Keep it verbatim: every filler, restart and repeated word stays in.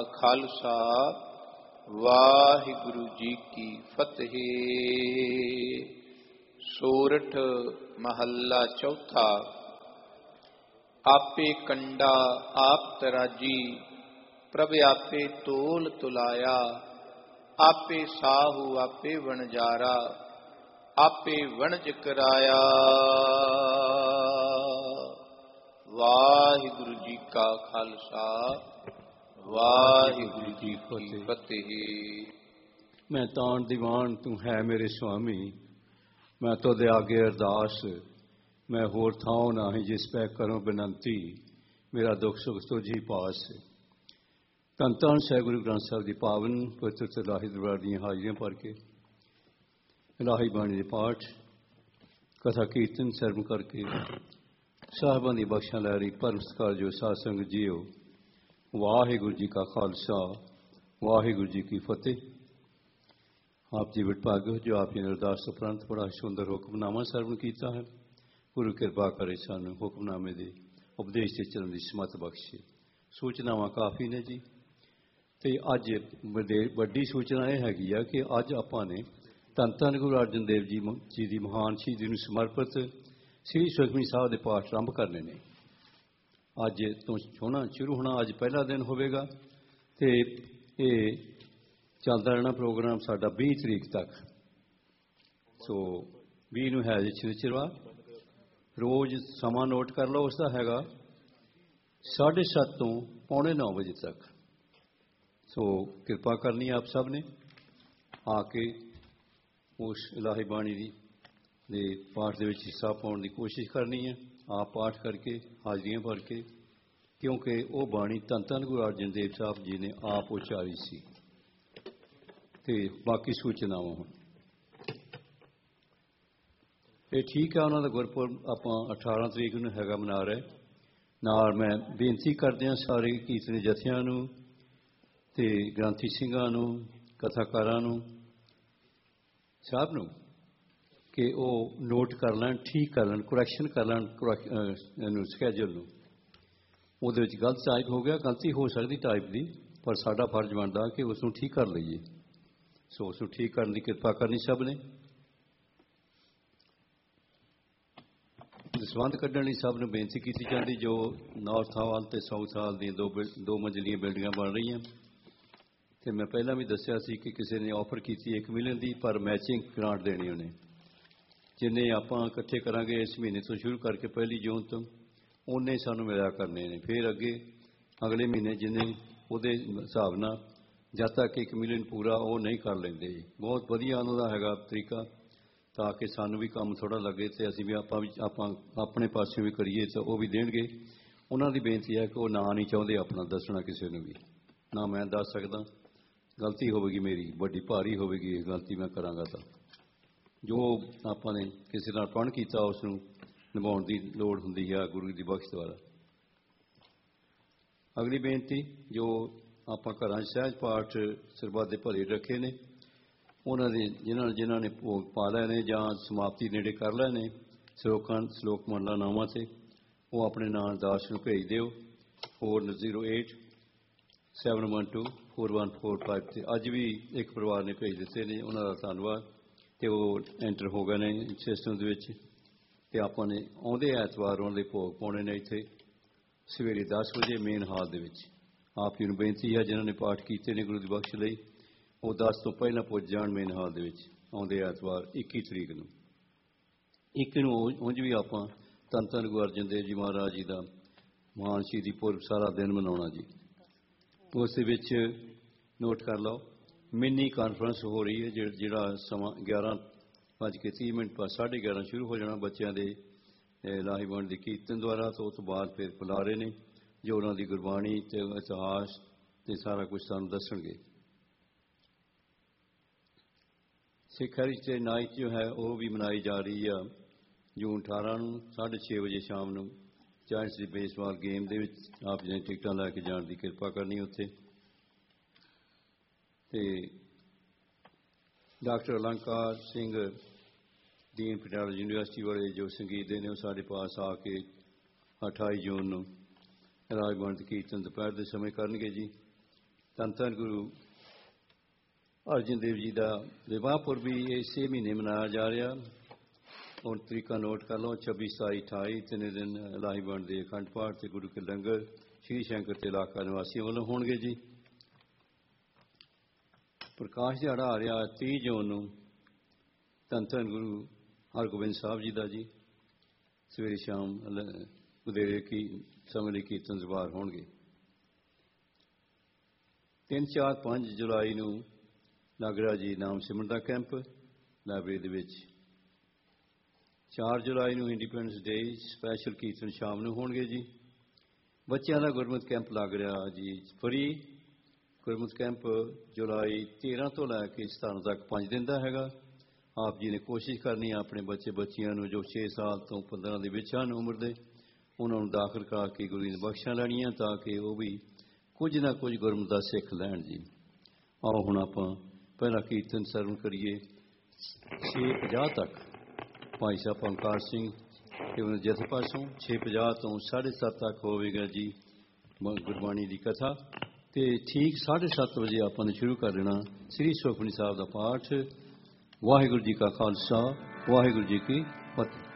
ਖਾਲਸਾ ਵਾਹਿਗੁਰੂ ਜੀ ਕੀ ਫਤਿਹ। ਸੋਰਠ ਮਹੱਲਾ ਚੌਥਾ। ਆਪੇ ਕੰਡਾ ਆਪ ਤਰਾਜੀ, ਪ੍ਰਭ ਆਪੇ ਤੋਲ ਤੁਲਾਇਆ। ਆਪੇ ਸਾਹੂ ਆਪੇ ਵਣਜਾਰਾ, ਆਪੇ ਵਣਜ ਕਰਾਇਆ। ਵਾਹਿਗੁਰੂ ਜੀ ਕਾ ਖਾਲਸਾ ਵਾਹਿਗੁਰੂ ਜੀ ਕੀ ਫਤਿਹ। ਮੈਂ ਤਾਣ ਦੀਵਾਨ ਤੂੰ ਹੈ ਮੇਰੇ ਸੁਆਮੀ, ਮੈਂ ਤੋਦੇ ਆਗੇ ਅਰਦਾਸ। ਮੈਂ ਹੋਰ ਥਾਂ ਨਾਹੀਂ ਜਿਸ ਪੈ ਕਰੋ ਬੇਨੰਤੀ, ਮੇਰਾ ਦੁੱਖ ਸੁਖ ਤੁਝੀ ਪਾਸ। ਧੰਨ ਧੰਨ ਸਹਿ ਗੁਰੂ ਗ੍ਰੰਥ ਸਾਹਿਬ ਦੀ ਪਾਵਨ ਪਵਿੱਤਰ ਤੇ ਇਲਾਹੀ ਦਰਬਾਰ ਦੀਆਂ ਹਾਜ਼ਰੀਆਂ ਭਰ ਕੇ ਇਲਾਹੀ ਬਾਣੀ ਦੇ ਪਾਠ ਕਥਾ ਕੀਰਤਨ ਸਰਵਣ ਕਰਕੇ ਸਾਹਿਬਾਂ ਦੀ ਬਖਸ਼ਾਂ ਲੈ ਰਹੀ ਪਰਮ ਸਤਿਕਾਰ ਜੋ ਸਾਧ ਸੰਗਤ ਜੀਓ, ਵਾਹਿਗੁਰੂ ਜੀ ਕਾ ਖਾਲਸਾ ਵਾਹਿਗੁਰੂ ਜੀ ਕੀ ਫਤਿਹ। ਆਪ ਜੀ ਵਡਭਾਗੇ ਜੋ ਆਪ ਜੀ ਨੇ ਅਰਦਾਸ ਉਪਰੰਤ ਬੜਾ ਸੁੰਦਰ ਹੁਕਮਨਾਮਾ ਸਰਵਣ ਕੀਤਾ ਹੈ। ਗੁਰੂ ਕਿਰਪਾ ਕਰੇ ਸਾਨੂੰ ਹੁਕਮਨਾਮੇ ਦੇ ਉਪਦੇਸ਼ ਤੇ ਚੱਲਣ ਦੀ ਸਮੱਤ ਬਖਸ਼ੇ। ਸੂਚਨਾਵਾਂ ਕਾਫੀ ਨੇ ਜੀ, ਤੇ ਅੱਜ ਵੱਡੀ ਸੂਚਨਾ ਇਹ ਹੈਗੀ ਆ ਕਿ ਅੱਜ ਆਪਾਂ ਨੇ ਧੰਨ ਧੰਨ ਗੁਰੂ ਅਰਜਨ ਦੇਵ ਜੀ ਜੀ ਦੀ ਮਹਾਨ ਸ਼ਹੀਦੀ ਨੂੰ ਸਮਰਪਿਤ ਸ੍ਰੀ ਸੁਖਮਨੀ ਸਾਹਿਬ ਦੇ ਪਾਠ ਆਰੰਭ ਕਰਨੇ ਨੇ। ਅੱਜ ਤੋਂ ਹੋਣਾ ਸ਼ੁਰੂ ਹੋਣਾ, ਅੱਜ ਪਹਿਲਾ ਦਿਨ ਹੋਵੇਗਾ ਤੇ ਇਹ ਚੱਲਦਾ ਰਹਿਣਾ ਪ੍ਰੋਗਰਾਮ ਸਾਡਾ ਵੀਹ ਤਰੀਕ ਤੱਕ। ਸੋ ਵੀਹ ਨੂੰ ਹੈ ਜੀ ਸ਼ਨੀਚਰਵਾਰ। ਰੋਜ਼ ਸਮਾਂ ਨੋਟ ਕਰ ਲਓ, ਉਸਦਾ ਹੈਗਾ ਸਾਢੇ ਸੱਤ ਤੋਂ ਪੌਣੇ ਨੌ ਵਜੇ ਤੱਕ। ਸੋ ਕਿਰਪਾ ਕਰਨੀ ਆਪ ਸਭ ਨੇ ਆ ਕੇ ਉਸ ਇਲਾਹੀ ਬਾਣੀ ਦੀ ਦੇ ਪਾਠ ਦੇ ਵਿੱਚ ਹਿੱਸਾ ਪਾਉਣ ਦੀ ਕੋਸ਼ਿਸ਼ ਕਰਨੀ ਹੈ। ਆਪ ਪਾਠ ਕਰਕੇ ਹਾਜ਼ਰੀਆਂ ਭਰ ਕੇ, ਕਿਉਂਕਿ ਉਹ ਬਾਣੀ ਧੰਨ ਧੰਨ ਗੁਰੂ ਅਰਜਨ ਦੇਵ ਸਾਹਿਬ ਜੀ ਨੇ ਆਪ ਉਚਾਰੀ ਸੀ। ਤੇ ਬਾਕੀ ਸੂਚਨਾਵਾਂ ਹੁਣ ਇਹ ਠੀਕ ਹੈ, ਉਹਨਾਂ ਦਾ ਗੁਰਪੁਰਬ ਆਪਾਂ ਅਠਾਰਾਂ ਤਰੀਕ ਨੂੰ ਹੈਗਾ ਮਨਾ ਰਹੇ। ਨਾਲ ਮੈਂ ਬੇਨਤੀ ਕਰਦੇ ਹਾਂ ਸਾਰੇ ਕੀਰਤਨੀ ਜਥਿਆਂ ਨੂੰ ਤੇ ਗ੍ਰੰਥੀ ਸਿੰਘਾਂ ਨੂੰ, ਕਥਾਕਾਰਾਂ ਨੂੰ, ਸਭ ਨੂੰ ਕਿ ਉਹ ਨੋਟ ਕਰ ਲੈਣ, ਠੀਕ ਕਰ ਲੈਣ, ਕਰੈਕਸ਼ਨ ਕਰ ਲੈਣ ਇਹਨੂੰ ਸਕੈਜੂਲ ਨੂੰ। ਉਹਦੇ ਵਿੱਚ ਗਲਤ ਟਾਈਪ ਹੋ ਗਿਆ, ਗਲਤੀ ਹੋ ਸਕਦੀ ਟਾਈਪ ਦੀ, ਪਰ ਸਾਡਾ ਫਰਜ਼ ਬਣਦਾ ਕਿ ਉਸ ਨੂੰ ਠੀਕ ਕਰ ਲਈਏ। ਸੋ ਉਸ ਨੂੰ ਠੀਕ ਕਰਨ ਦੀ ਕਿਰਪਾ ਕਰਨੀ ਸਭ ਨੇ। ਦਸਵੰਧ ਕੱਢਣ ਲਈ ਸਭ ਨੂੰ ਬੇਨਤੀ ਕੀਤੀ ਜਾਂਦੀ। ਜੋ ਨਾਰਥ ਹਾਲ ਅਤੇ ਸਾਊਥ ਹਾਲ ਦੀਆਂ ਦੋ ਦੋ ਮੰਜ਼ਲੀਆਂ ਬਿਲਡਿੰਗਾਂ ਬਣ ਰਹੀਆਂ, ਅਤੇ ਮੈਂ ਪਹਿਲਾਂ ਵੀ ਦੱਸਿਆ ਸੀ ਕਿ ਕਿਸੇ ਨੇ ਆਫਰ ਕੀਤੀ ਇੱਕ ਮਿਲੀਅਨ ਦੀ, ਪਰ ਮੈਚਿੰਗ ਗ੍ਰਾਂਟ ਦੇਣੀ ਉਹਨੇ। ਜਿੰਨੇ ਆਪਾਂ ਇਕੱਠੇ ਕਰਾਂਗੇ ਇਸ ਮਹੀਨੇ ਤੋਂ ਸ਼ੁਰੂ ਕਰਕੇ ਪਹਿਲੀ ਜੂਨ ਤੋਂ, ਉਹਨੇ ਸਾਨੂੰ ਮਿਲਿਆ ਕਰਨੇ ਨੇ। ਫਿਰ ਅੱਗੇ ਅਗਲੇ ਮਹੀਨੇ ਜਿੰਨੇ ਉਹਦੇ ਹਿਸਾਬ ਨਾਲ, ਜਦ ਤੱਕ ਇੱਕ ਮਿਲੀਅਨ ਪੂਰਾ ਉਹ ਨਹੀਂ ਕਰ ਲੈਂਦੇ। ਬਹੁਤ ਵਧੀਆ ਉਹਨਾਂ ਦਾ ਹੈਗਾ ਤਰੀਕਾ, ਤਾਂ ਕਿ ਸਾਨੂੰ ਵੀ ਕੰਮ ਥੋੜ੍ਹਾ ਲੱਗੇ ਅਤੇ ਅਸੀਂ ਵੀ ਆਪਾਂ ਵੀ ਆਪਾਂ ਆਪਣੇ ਪਾਸਿਓਂ ਵੀ ਕਰੀਏ ਤਾਂ ਉਹ ਵੀ ਦੇਣਗੇ। ਉਹਨਾਂ ਦੀ ਬੇਨਤੀ ਹੈ ਕਿ ਉਹ ਨਾਂ ਨਹੀਂ ਚਾਹੁੰਦੇ ਆਪਣਾ ਦੱਸਣਾ ਕਿਸੇ ਨੂੰ ਵੀ, ਨਾ ਮੈਂ ਦੱਸ ਸਕਦਾ। ਗਲਤੀ ਹੋਵੇਗੀ ਮੇਰੀ, ਵੱਡੀ ਭਾਰੀ ਹੋਵੇਗੀ ਇਹ ਗਲਤੀ ਮੈਂ ਕਰਾਂਗਾ ਤਾਂ। ਜੋ ਆਪਾਂ ਨੇ ਕਿਸੇ ਨਾਲ ਪ੍ਰਣ ਕੀਤਾ ਉਸ ਨੂੰ ਨਿਭਾਉਣ ਦੀ ਲੋੜ ਹੁੰਦੀ ਹੈ ਗੁਰੂ ਦੀ ਬਖਸ਼ ਦੁਆਰਾ। ਅਗਲੀ ਬੇਨਤੀ, ਜੋ ਆਪਾਂ ਘਰਾਂ 'ਚ ਸਹਿਜ ਪਾਠ ਸਰਬੱਤ ਦੇ ਭਲੇ ਰੱਖੇ ਨੇ, ਉਹਨਾਂ ਦੇ ਜਿਨ੍ਹਾਂ ਜਿਨ੍ਹਾਂ ਨੇ ਭੋਗ ਪਾ ਲਏ ਨੇ ਜਾਂ ਸਮਾਪਤੀ ਨੇੜੇ ਕਰ ਲਏ ਨੇ ਸਲੋਕਾਂ ਸਲੋਕ ਮੰਡਲਾ ਨਾਵਾਂ 'ਤੇ, ਉਹ ਆਪਣੇ ਨਾਂ ਅਰਦਾਸ ਨੂੰ ਭੇਜ ਦਿਓ four zero eight seven one two four one four five 'ਤੇ। ਅੱਜ ਵੀ ਇੱਕ ਪਰਿਵਾਰ ਨੇ ਭੇਜ ਦਿੱਤੇ ਨੇ, ਉਹਨਾਂ ਦਾ ਧੰਨਵਾਦ। ਅਤੇ ਉਹ ਐਂਟਰ ਹੋ ਗਏ ਨੇ ਸਿਸਟਮ ਦੇ ਵਿੱਚ। ਅਤੇ ਆਪਾਂ ਨੇ ਆਉਂਦੇ ਐਤਵਾਰ ਉਹਨਾਂ ਦੇ ਭੋਗ ਪਾਉਣੇ ਨੇ ਇੱਥੇ ਸਵੇਰੇ ਦਸ ਵਜੇ ਮੇਨ ਹਾਲ ਦੇ ਵਿੱਚ। ਆਪ ਜੀ ਨੂੰ ਬੇਨਤੀ ਹੈ ਜਿਨ੍ਹਾਂ ਨੇ ਪਾਠ ਕੀਤੇ ਨੇ ਗੁਰੂ ਦੀ ਬਖਸ਼ ਲਈ, ਉਹ ਦਸ ਤੋਂ ਪਹਿਲਾਂ ਪੁੱਜ ਜਾਣ ਮੇਨ ਹਾਲ ਦੇ ਵਿੱਚ ਆਉਂਦੇ ਐਤਵਾਰ ਇੱਕੀ ਤਰੀਕ ਨੂੰ। ਇੱਕ ਨੂੰ ਉਂਝ ਵੀ ਆਪਾਂ ਧੰਨ ਧੰਨ ਗੁਰੂ ਅਰਜਨ ਦੇਵ ਜੀ ਮਹਾਰਾਜ ਜੀ ਦਾ ਮਹਾਨ ਸ਼ਹੀਦੀ ਪੁਰਬ ਸਾਰਾ ਦਿਨ ਮਨਾਉਣਾ ਜੀ। ਉਸ ਦੇ ਵਿੱਚ ਨੋਟ ਕਰ ਲਓ ਮਿੰਨੀ ਕਾਨਫਰੰਸ ਹੋ ਰਹੀ ਹੈ, ਜਿਹੜਾ ਸਮਾਂ ਗਿਆਰਾਂ ਵੱਜ ਕੇ ਤੀਹ ਮਿੰਟ ਪਰ ਸਾਢੇ ਗਿਆਰਾਂ ਸ਼ੁਰੂ ਹੋ ਜਾਣਾ ਬੱਚਿਆਂ ਦੇ ਇਲਾਹੀ ਬਾਣੀ ਦੇ ਕੀਰਤਨ ਦੁਆਰਾ। ਤੋਂ ਉਸ ਤੋਂ ਬਾਅਦ ਫਿਰ ਬੁਲਾਰੇ ਨੇ ਜੋ ਉਹਨਾਂ ਦੀ ਗੁਰਬਾਣੀ ਅਤੇ ਇਤਿਹਾਸ ਅਤੇ ਸਾਰਾ ਕੁਝ ਸਾਨੂੰ ਦੱਸਣਗੇ। ਸਿੱਖ ਹੈਰੀਟੇਜ ਨਾਈਟ ਜੋ ਹੈ ਉਹ ਵੀ ਮਨਾਈ ਜਾ ਰਹੀ ਆ ਜੂਨ ਅਠਾਰਾਂ ਨੂੰ ਸਾਢੇ ਛੇ ਵਜੇ ਸ਼ਾਮ ਨੂੰ ਚਾਂਸ ਦੀ ਬੇਸਬਾਲ ਗੇਮ ਦੇ ਵਿੱਚ। ਆਪ ਜੀ ਨੇ ਟਿਕਟਾਂ ਲੈ ਕੇ ਜਾਣ ਦੀ ਕਿਰਪਾ ਕਰਨੀ ਉੱਥੇ। ਅਤੇ ਡਾਕਟਰ ਅਲੰਕਾਰ ਸਿੰਘ ਦੀਨ ਪਟਿਆਲਾ ਯੂਨੀਵਰਸਿਟੀ ਵਾਲੇ ਜੋ ਸੰਗੀਤ ਦੇ ਨੇ, ਉਹ ਸਾਡੇ ਪਾਸ ਆ ਕੇ ਅਠਾਈ ਜੂਨ ਨੂੰ ਰਾਜ ਬਾਣੀ ਕੀਰਤਨ ਦੁਪਹਿਰ ਦੇ ਸਮੇਂ ਕਰਨਗੇ ਜੀ। ਧੰਨ ਧੰਨ ਗੁਰੂ ਅਰਜਨ ਦੇਵ ਜੀ ਦਾ ਵਿਵਾਹ ਪੁਰਬ ਵੀ ਇਸੇ ਮਹੀਨੇ ਮਨਾਇਆ ਜਾ ਰਿਹਾ। ਹੁਣ ਤਰੀਕਾ ਨੋਟ ਕਰ ਲਓ, ਛੱਬੀ ਸਤਾਈ ਅਠਾਈ ਤਿੰਨ ਦਿਨ ਇਲਾਹੀ ਬਣ ਦੇ ਅਖੰਡ ਪਾਠ ਤੇ ਗੁਰੂ ਕੇ ਲੰਗਰ ਸ਼੍ਰੀ ਸ਼ੰਕਰ ਤੇ ਇਲਾਕਾ ਨਿਵਾਸੀਆਂ ਵੱਲੋਂ ਹੋਣਗੇ ਜੀ। ਪ੍ਰਕਾਸ਼ ਦਿਹਾੜਾ ਆ ਰਿਹਾ ਤੀਹ ਜੂਨ ਨੂੰ ਧੰਨ ਧੰਨ ਗੁਰੂ ਹਰਗੋਬਿੰਦ ਸਾਹਿਬ ਜੀ ਦਾ ਜੀ। ਸਵੇਰੇ ਸ਼ਾਮ ਵਧੇਰੇ ਕੀ ਸਮੇਂ ਲਈ ਕੀਰਤਨ ਦਰਬਾਰ ਹੋਣਗੇ। ਤਿੰਨ ਚਾਰ ਪੰਜ ਜੁਲਾਈ ਨੂੰ ਲੱਗ ਰਿਹਾ ਜੀ ਨਾਮ ਸਿਮਰਨ ਦਾ ਕੈਂਪ ਲਾਇਬ੍ਰੇਰੀ ਦੇ ਵਿੱਚ। ਚਾਰ ਜੁਲਾਈ ਨੂੰ ਇੰਡੀਪੈਂਡੈਂਸ ਡੇ ਸਪੈਸ਼ਲ ਕੀਰਤਨ ਸ਼ਾਮ ਨੂੰ ਹੋਣਗੇ ਜੀ। ਬੱਚਿਆਂ ਦਾ ਗੁਰਮਤਿ ਕੈਂਪ ਲੱਗ ਰਿਹਾ ਜੀ ਫਰੀ। ਗੁਰਮਤਿ ਕੈਂਪ ਜੁਲਾਈ ਤੇਰ੍ਹਾਂ ਤੋਂ ਲੈ ਕੇ ਸਤਾਰਾਂ ਤੱਕ ਪੰਜ ਦਿਨ ਦਾ ਹੈਗਾ। ਆਪ ਜੀ ਨੇ ਕੋਸ਼ਿਸ਼ ਕਰਨੀ ਆਪਣੇ ਬੱਚੇ ਬੱਚੀਆਂ ਨੂੰ ਜੋ ਛੇ ਸਾਲ ਤੋਂ ਪੰਦਰਾਂ ਦੇ ਵਿੱਚ ਹਨ ਉਮਰ ਦੇ, ਉਹਨਾਂ ਨੂੰ ਦਾਖਲ ਕਰਾ ਕੇ ਗੁਰੂ ਦੀਆਂ ਬਖਸ਼ਾਂ ਲੈਣੀਆਂ ਤਾਂ ਕਿ ਉਹ ਵੀ ਕੁਝ ਨਾ ਕੁਝ ਗੁਰਮਤਿ ਦਾ ਸਿੱਖ ਲੈਣ ਜੀ। ਆਓ ਹੁਣ ਆਪਾਂ ਪਹਿਲਾ ਕੀਰਤਨ ਸਰਵਣ ਕਰੀਏ। ਛੇ ਪੰਜਾਹ ਤੱਕ ਭਾਈ ਸਾਹਿਬ ਪੰਕਾਰ ਸਿੰਘ ਤੇ ਉਹਨਾਂ ਜਥੇ ਪਾਸੋਂ ਛੇ ਪੰਜਾਹ ਤੋਂ ਸਾਢੇ ਸੱਤ ਤੱਕ ਹੋਵੇਗਾ ਜੀ ਗੁਰਬਾਣੀ ਦੀ ਕਥਾ ਤੇ ਠੀਕ ਸਾਢੇ ਸੱਤ ਵਜੇ ਆਪਾਂ ਨੇ ਸ਼ੁਰੂ ਕਰ ਦੇਣਾ ਸ੍ਰੀ ਸੁਖਮਨੀ ਸਾਹਿਬ ਦਾ ਪਾਠ। ਵਾਹਿਗੁਰੂ ਜੀ ਕਾ ਖਾਲਸਾ, ਵਾਹਿਗੁਰੂ ਜੀ ਕੀ ਫਤਿਹ।